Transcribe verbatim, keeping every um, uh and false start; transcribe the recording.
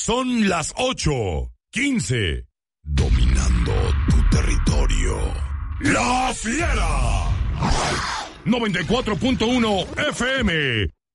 Son las ocho quince. Dominando tu territorio. La Fiera. noventa y cuatro punto uno F M.